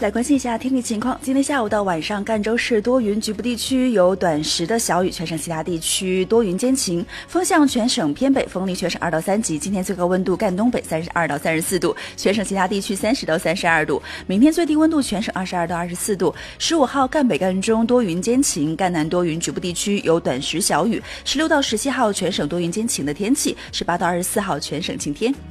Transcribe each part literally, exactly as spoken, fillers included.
来关心一下天气情况。今天下午到晚上，赣州市多云，局部地区有短时的小雨，全省其他地区多云间晴，风向全省偏北，风力全省二到三级。今天最高温度赣东北三十二到三十四度，全省其他地区三十到三十二度。明天最低温度全省二十二到二十四度。十五号赣北赣中多云间晴，赣南多云，局部地区有短时小雨。十六到十七号全省多云间晴的天气，十八到二十四号全省晴天。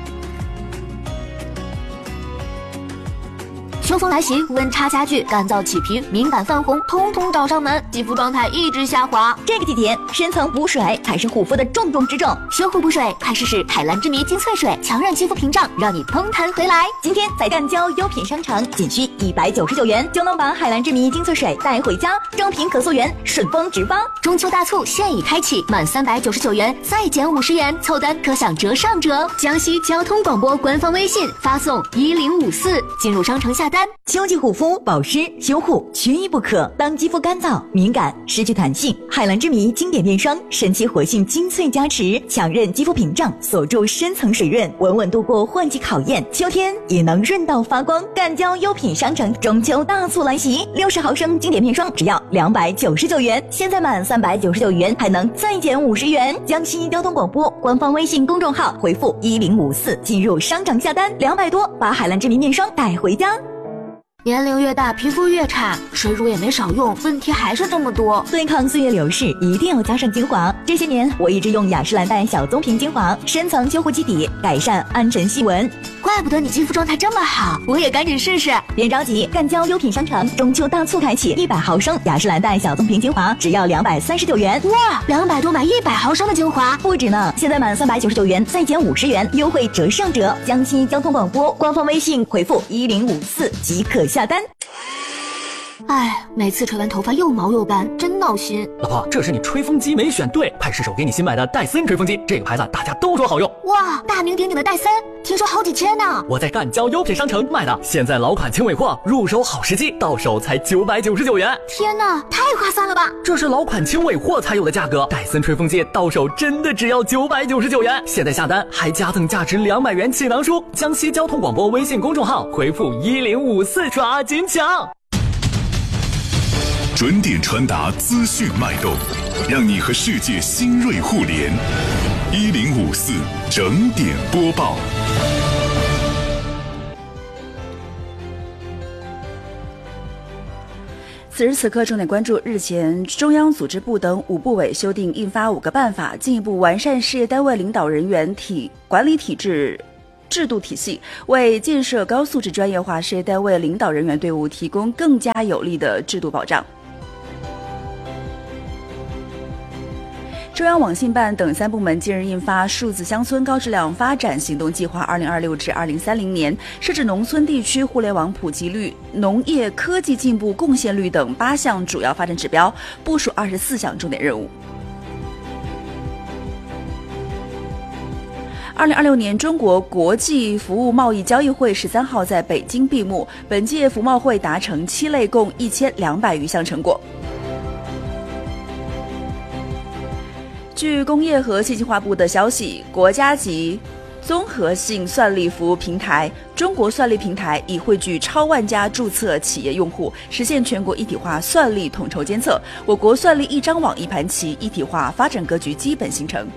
秋风来袭，温差加剧，干燥起皮、敏感泛红，通通找上门，肌肤状态一直下滑。 这个季节，深层补水才是护肤的重中之重。 修护补水，快试试海蓝之谜精粹水，强韧肌肤屏障，让你嘭弹回来。 今天在赣郊优品商城，仅需一百九十九元就能把海蓝之谜精粹水带回家，正品可溯源，顺丰直发。 中秋大促现已开启，满三百九十九元再减五十元，凑单可享折上折。江西交通广播官方微信发送一零五四，进入商城下单。 秋季护肤保湿修护缺一不可。当肌肤干燥敏感失去弹性，海蓝之谜经典面霜神奇活性精粹加持，强韧肌肤屏障，锁住深层水润，稳稳度过换季考验，秋天也能润到发光。赣郊优品商城中秋大促来袭，六十毫升经典面霜只要两百九十九元，现在满三百九十九元还能再减五十元。江西交通广播官方微信公众号回复一零五四进入商城下单，两百多把海蓝之谜面霜带回家。 年龄越大，皮肤越差，水乳也没少用，问题还是这么多。 对抗岁月流逝，一定要加上精华。这些年，我一直用雅诗兰黛小棕瓶精华，深层修护基底，改善暗沉细纹。 怪不得你肌肤状态这么好，我也赶紧试试。 别着急，赣郊优品商城中秋大促开启，一百毫升雅诗兰黛小棕瓶精华只要两百三十九元。 哇，两百多买一百毫升的精华， 不止呢！现在满三百九十九元再减五十元，优惠折上折。江西交通广播官方微信回复一零五四即可下单。 哎，每次吹完头发又毛又干，真闹心。 老婆，这是你吹风机没选对，快试手给你新买的戴森吹风机，这个牌子大家都说好用。 哇，大名鼎鼎的戴森，听说好几千呢。 我在赣郊优品商城买的，现在老款轻尾货，入手好时机，到手才九百九十九元。 天哪，太划算了吧！ 这是老款轻尾货才有的价格，戴森吹风机到手真的只要九百九十九元。现在下单还加赠价值两百元气囊书。江西交通广播微信公众号回复一零五四抓紧抢。 准点传达资讯脉动，让你和世界新锐互联。一零五四整点播报。 此时此刻，重点关注日前中央组织部等五部委修订印发五个办法，进一步完善事业单位领导人员体管理体制。制度体系，为建设高素质专业化事业单位领导人员队伍提供更加有力的制度保障。中央网信办等三部门近日印发《数字乡村高质量发展行动计划（二零二六至二零三零年）》，设置农村地区互联网普及率、农业科技进步贡献率等八项主要发展指标，部署二十四项重点任务。二零二六年中国国际服务贸易交易会十三号在北京闭幕，本届服贸会达成七类共一千两百余项成果。据工业和信息化部的消息，国家级综合性算力服务平台中国算力平台已汇聚超万家注册企业用户，实现全国一体化算力统筹监测，我国算力一张网一盘棋一体化发展格局基本形成。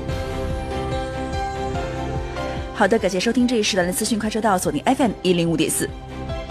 好的，感谢收听这一时段的资讯快车道，锁定 F M 一零五点四。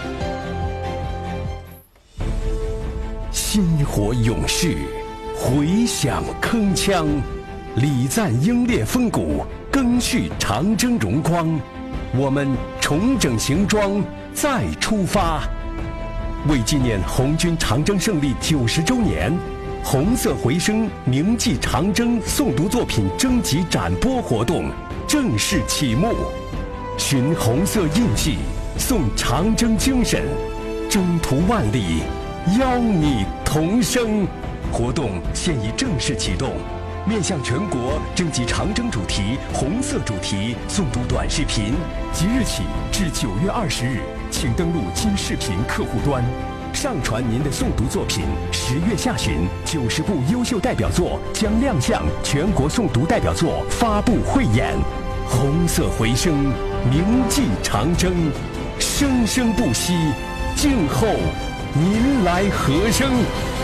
薪火勇士，回响铿锵，礼赞英烈风骨，赓续长征荣光。我们重整行装，再出发。为纪念红军长征胜利九十周年，红色回声铭记长征诵读作品征集展播活动正式启幕，寻红色印记，颂长征精神，征途万里，邀你同声。活动现已正式启动，面向全国征集长征主题、红色主题诵读短视频，即日起至九月二十日，请登录今视频客户端，上传您的诵读作品。十月下旬，九十部优秀代表作将亮相全国诵读代表作发布汇演。红色回声，铭记长征，生生不息， 静候您来和声。